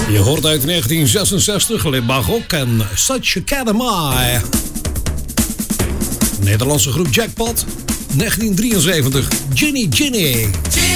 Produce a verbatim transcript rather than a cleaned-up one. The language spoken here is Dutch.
Je hoort uit negentien zesenzestig Le Baroque en Such a Cat Am I. Nederlandse groep Jackpot. negentien drieënzeventig Ginny Ginny.